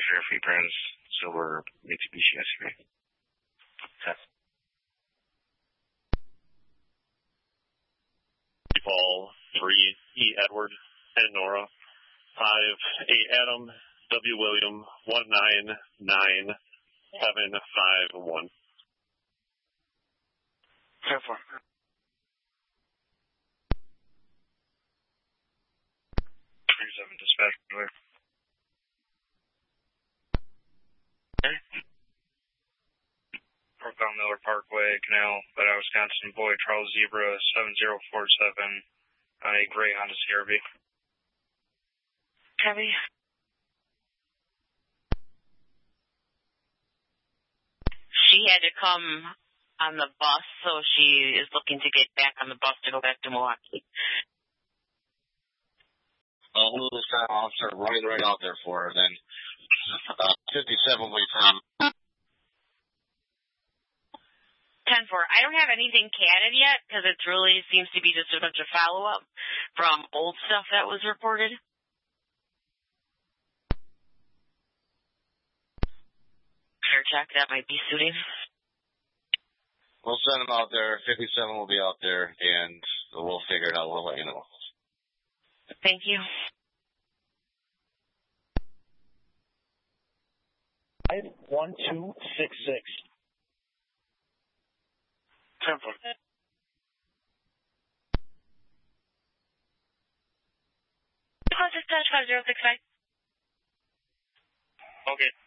Fair Free Brands silver Mitsubishi SUV. Paul, 3, E. Edward, and Nora, 5, A. Adam, W. William, 199, Kevin, 5, 1. 10-4. 37 dispatch. Brookville Miller Parkway, Canal, Buda, Wisconsin, Boy, Charles Zebra, 7047, on a gray Honda CRV. Copy. She had to come on the bus, so she is looking to get back on the bus to go back to Milwaukee. Well, we'll just I'll start running right out there for her then. 57 will be from 10-4. I don't have anything catted yet because it really seems to be just a bunch of follow-up from old stuff that was reported. Clear check, that might be suiting. We'll send them out there. 57 will be out there, and we'll figure it out. We'll let you know. Thank you. 1266. 10-4. Close dispatch 5065. Okay.